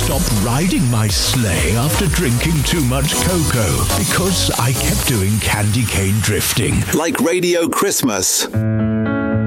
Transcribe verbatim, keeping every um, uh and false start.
stopped riding my sleigh after drinking too much cocoa because I kept doing candy cane drifting. Like Radio Christmas.